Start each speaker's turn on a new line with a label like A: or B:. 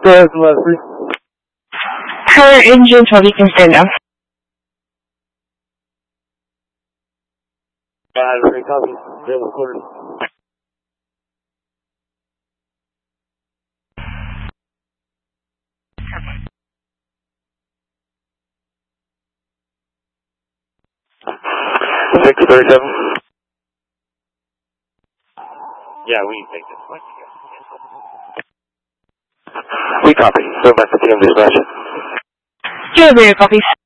A: Yes, Leslie.
B: Her engine 12, you can stand up.
A: Battery copy. Available quarters. Six 37. Yeah, we take this. What? We copy. So back to TM dispatch.
B: Delivery copies.